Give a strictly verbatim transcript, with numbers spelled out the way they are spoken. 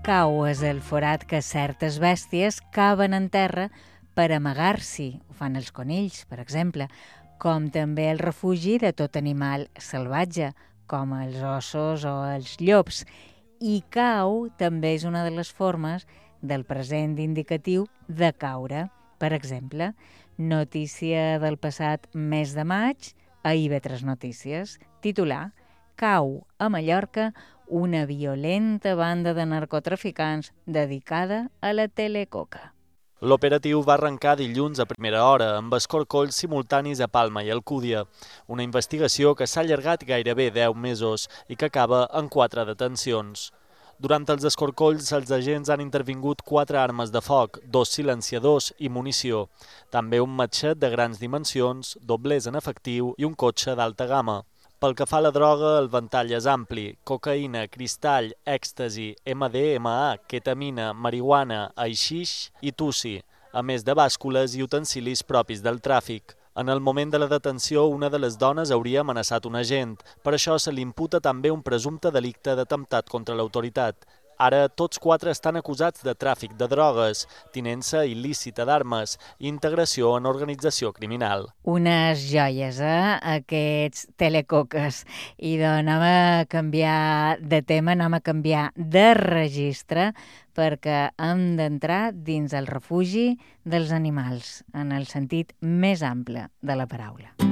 Cau és el forat que certes bèsties caven en terra per amagar-s'hi. Ho fan els conills, per exemple, com també el refugi de tot animal salvatge, com els ossos o els llops. I cau també és una de les formes del present indicatiu de caure. Per exemple, notícia del passat mes de maig a I V tres Notícies. Titular: Cau a Mallorca una violenta banda de narcotraficants dedicada a la telecoca. L'operatiu va arrencar dilluns a primera hora amb escorcolls simultanis a Palma i Alcúdia, una investigació que s'ha allargat gairebé deu mesos i que acaba en quatre detencions. Durant els escorcolls, els agents han intervingut quatre armes de foc, dos silenciadors i munició, també un matxet de grans dimensions, doblers en efectiu i un cotxe d'alta gamma. Pel que fa a la droga, el ventall és ampli: cocaïna, cristall, èxtasi, ema de ema a, ketamina, marihuana, haixix i tussi, a més de bàscules i utensilis propis del tràfic. En el moment de la detenció, una de les dones hauria amenaçat un agent. Per això se li imputa també un presumpte delicte d'atemptat contra l'autoritat. Ara, tots quatre estan acusats de tràfic de drogues, tinença il·lícita d'armes i integració en organització criminal. Unes joies, eh, aquests telecoques. I doncs anem a canviar de tema, anem a canviar de registre, perquè hem d'entrar dins el refugi dels animals, en el sentit més ample de la paraula.